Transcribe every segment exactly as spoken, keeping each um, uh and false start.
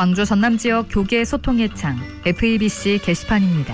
광주 전남 지역 교계 소통의 창 에프이비씨 게시판입니다.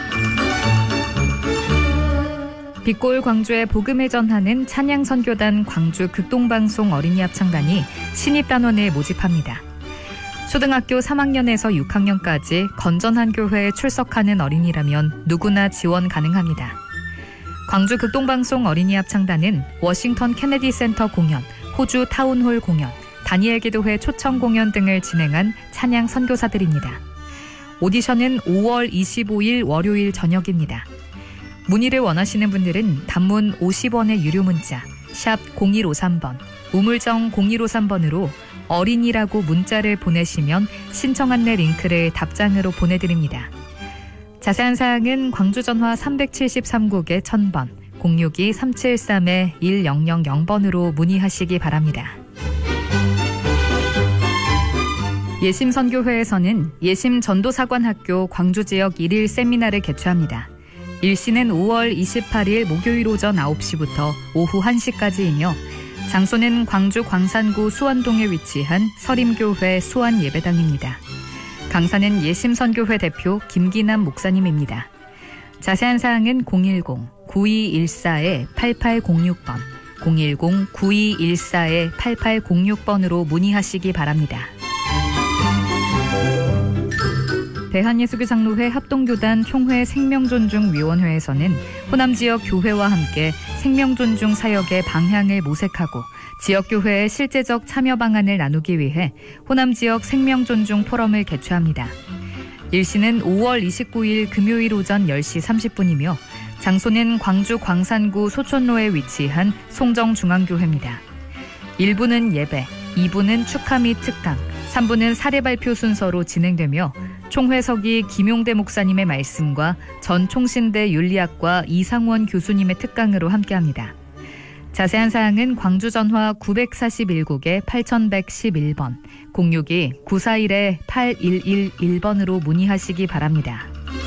빛골 광주의 복음을 전하는 찬양선교단 광주 극동방송 어린이 합창단이 신입단원을 모집합니다. 초등학교 삼 학년에서 육 학년까지 건전한 교회에 출석하는 어린이라면 누구나 지원 가능합니다. 광주 극동방송 어린이 합창단은 워싱턴 케네디 센터 공연, 호주 타운홀 공연, 다니엘 기도회 초청 공연 등을 진행한 찬양 선교사들입니다. 오디션은 오월 이십오일 월요일 저녁입니다. 문의를 원하시는 분들은 단문 오십 원의 유료 문자 샵 공일오삼 번, 우물정 공일오삼 번으로 어린이라고 문자를 보내시면 신청 안내 링크를 답장으로 보내드립니다. 자세한 사항은 광주전화 삼백칠십삼 국에 천 번, 공육이 삼칠삼 일공공 번으로 문의하시기 바랍니다. 예심선교회에서는 예심전도사관학교 광주지역 일일 세미나를 개최합니다. 일시는 오월 이십팔일 목요일 오전 아홉 시부터 오후 한 시까지이며 장소는 광주 광산구 수원동에 위치한 서림교회 수원예배당입니다. 강사는 예심선교회 대표 김기남 목사님입니다. 자세한 사항은 공일공 구이일사 팔팔공육 번, 공일공 구이일사 팔팔공육 번으로 문의하시기 바랍니다. 대한예수교장로회 합동교단 총회 생명존중위원회에서는 호남 지역 교회와 함께 생명존중 사역의 방향을 모색하고 지역교회의 실제적 참여 방안을 나누기 위해 호남 지역 생명존중 포럼을 개최합니다. 일시는 오월 이십구일 금요일 오전 열 시 삼십 분이며 장소는 광주 광산구 소촌로에 위치한 송정중앙교회입니다. 일 부는 예배, 이 부는 축하 및 특강, 삼 부는 사례 발표 순서로 진행되며 총회석이 김용대 목사님의 말씀과 전 총신대 윤리학과 이상원 교수님의 특강으로 함께합니다. 자세한 사항은 광주전화 구백사십일 국에 팔천백십일 번, 공육이 구사일 팔일일일 번으로 문의하시기 바랍니다.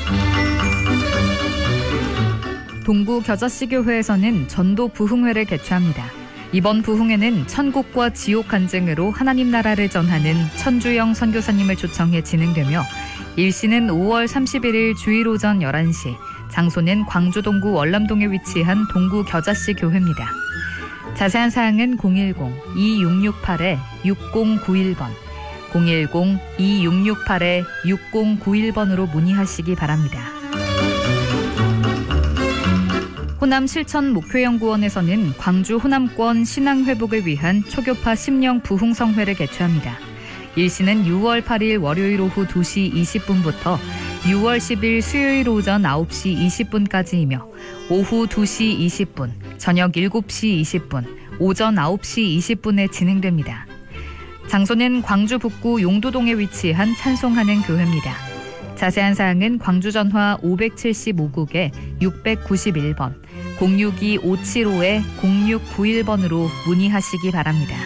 동구 겨자씨교회에서는 전도 부흥회를 개최합니다. 이번 부흥회는 천국과 지옥 간증으로 하나님 나라를 전하는 천주영 선교사님을 초청해 진행되며 일시는 오월 삼십일일 주일 오전 열한 시, 장소는 광주 동구 월남동에 위치한 동구 겨자씨 교회입니다. 자세한 사항은 공일공 이육육팔 육공구일 번, 공일공 이육육팔 육공구일 번으로 문의하시기 바랍니다. 호남 실천 목표연구원에서는 광주 호남권 신앙회복을 위한 초교파 심령 부흥성회를 개최합니다. 일시는 유월 팔일 월요일 오후 두 시 이십 분부터 유월 십일 수요일 오전 아홉 시 이십 분까지이며 오후 두 시 이십 분, 저녁 일곱 시 이십 분, 오전 아홉 시 이십 분에 진행됩니다. 장소는 광주 북구 용도동에 위치한 찬송하는 교회입니다. 자세한 사항은 광주전화 오백칠십오 국에 육백구십일 번, 공육이 오칠오 공육구일 번으로 문의하시기 바랍니다.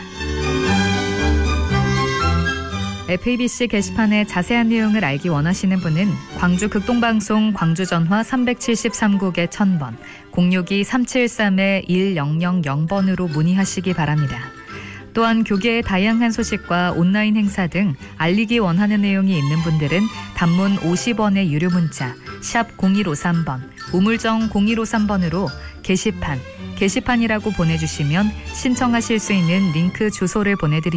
에프이비씨 게시판의 자세한 내용을 알기 원하시는 분은 광주 극동방송 광주전화 삼백칠십삼 국에 천 번, 공육이 삼칠삼 일공공 번으로 문의하시기 바랍니다. 또한 교계의 다양한 소식과 온라인 행사 등 알리기 원하는 내용이 있는 분들은 단문 오십 원의 유료 문자 샵 공일오삼 번, 우물정 공일오삼 번으로 게시판, 게시판이라고 보내주시면 신청하실 수 있는 링크 주소를 보내드립니다.